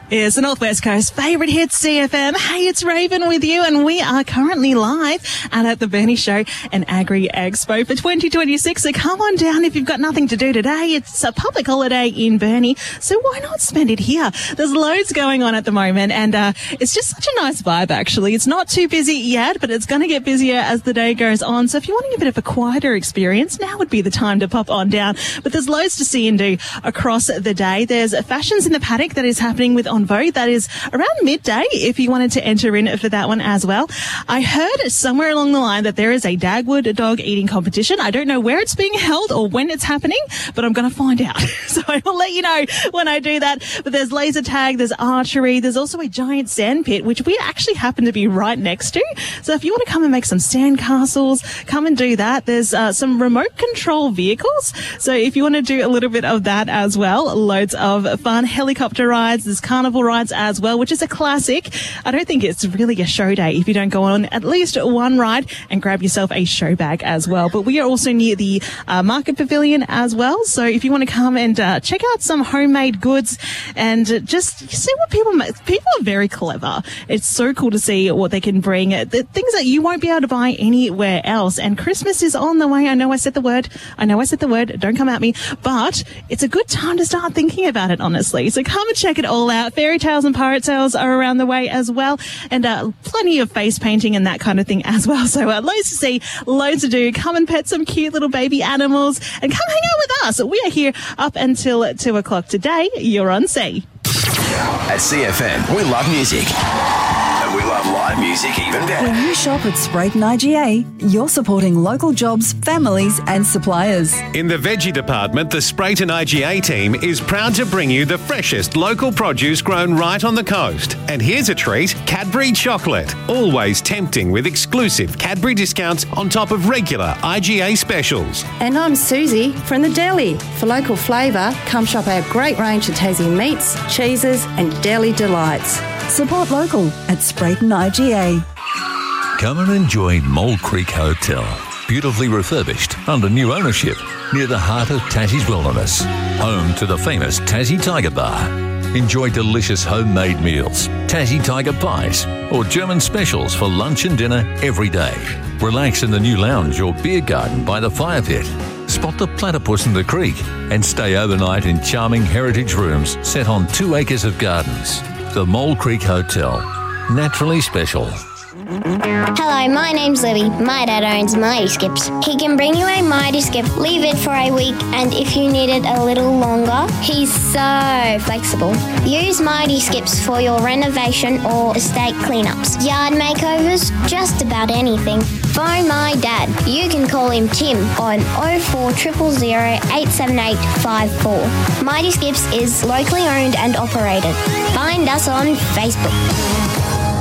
It's the Northwest Coast favourite hit CFM. Hey, it's Raven with you, and we are currently live at the Bernie Show and Agri Expo for 2026. So come on down if you've got nothing to do today. It's a public holiday in Bernie, so why not spend it here? There's loads going on at the moment, and it's just such a nice vibe, actually. It's not too busy yet, but it's going to get busier as the day goes on. So if you're wanting a bit of a quieter experience, now would be the time to pop on down. But there's loads to see and do across the day. There's Fashions in the Paddock that is happening with On Vogue. That is around midday if you wanted to enter in for that one as well. I heard somewhere along the line that there is a Dagwood dog eating competition. I don't know where it's being held or when it's happening, but I'm going to find out. So I will let you know when I do that. But there's laser tag, there's archery, there's also a giant sand pit, which we actually happen to be right next to. So if you want to come and make some sand castles, come and do that. There's some remote control vehicles. So if you want to do a little bit of that as well, loads of fun helicopter rides, there's carnival rides as well, which is a classic. I don't think it's really a show day if you don't go on at least one ride and grab yourself a show bag as well. But we are also near the Market Pavilion as well. So if you want to come and check out some homemade goods and just see what people make. People are very clever. It's so cool to see what they can bring. The things that you won't be able to buy anywhere else. And Christmas is on the way. I know I said the word. Don't come at me. But it's a good time to start thinking about it, honestly. So come and check it all out. Fairy tales and pirate tales are around the way as well. And plenty of face painting and that kind of thing as well. So loads to see, loads to do. Come and pet some cute little baby animals and come hang out with us. We are here up until 2 o'clock today. You're on C. At CFM, we love music. And we love live music even better. When you shop at Sprayton IGA, you're supporting local jobs, families and suppliers. In the veggie department, the Sprayton IGA team is proud to bring you the freshest local produce grown right on the coast. And here's a treat, Cadbury chocolate. Always tempting with exclusive Cadbury discounts on top of regular IGA specials. And I'm Susie from the deli. For local flavour, come shop our great range of Tassie meats, cheeses and deli delights. Support local at Sprayton IGA. Come and enjoy Mole Creek Hotel. Beautifully refurbished under new ownership near the heart of Tassie's wilderness. Home to the famous Tassie Tiger Bar. Enjoy delicious homemade meals, Tassie Tiger pies or German specials for lunch and dinner every day. Relax in the new lounge or beer garden by the fire pit. Spot the platypus in the creek and stay overnight in charming heritage rooms set on 2 acres of gardens. The Mole Creek Hotel. Naturally special. Hello, my name's Libby. My dad owns Mighty Skips. He can bring you a Mighty Skip, leave it for a week, and if you need it a little longer, he's so flexible. Use Mighty Skips for your renovation or estate cleanups, yard makeovers, just about anything. Phone my dad. You can call him Tim on 0400 878 54. Mighty Skips is locally owned and operated. Find us on Facebook.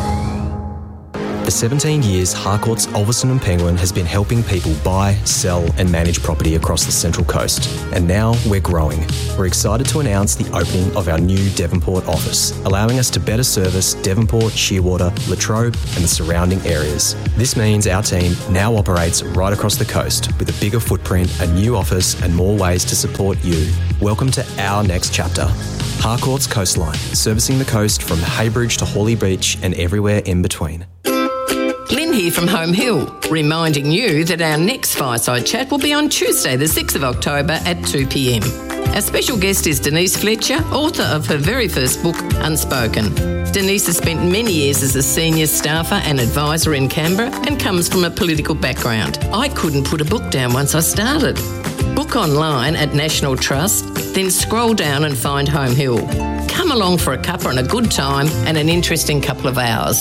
For 17 years, Harcourts, Ulverstone and Penguin has been helping people buy, sell and manage property across the Central Coast. And now we're growing. We're excited to announce the opening of our new Devonport office, allowing us to better service Devonport, Shearwater, Latrobe and the surrounding areas. This means our team now operates right across the coast with a bigger footprint, a new office and more ways to support you. Welcome to our next chapter. Harcourts Coastline, servicing the coast from Haybridge to Hawley Beach and everywhere in between. Lynn here from Home Hill, reminding you that our next Fireside Chat will be on Tuesday the 6th of October at 2 p.m. Our special guest is Denise Fletcher, author of her very first book, Unspoken. Denise has spent many years as a senior staffer and advisor in Canberra and comes from a political background. I couldn't put a book down once I started. Book online at National Trust, then scroll down and find Home Hill. Come along for a cuppa and a good time and an interesting couple of hours.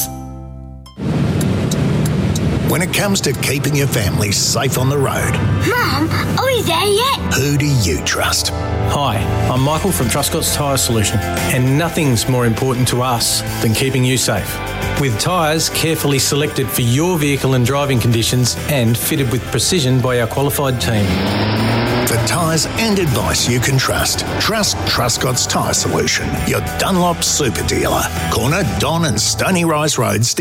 When it comes to keeping your family safe on the road, Mum, are we there yet? who do you trust? Hi, I'm Michael from Truscott's Tyre Solution, and nothing's more important to us than keeping you safe. With tyres carefully selected for your vehicle and driving conditions and fitted with precision by our qualified team. For tyres and advice you can trust, trust Truscott's Tyre Solution, your Dunlop super dealer. Corner Don and Stony Rise Roads.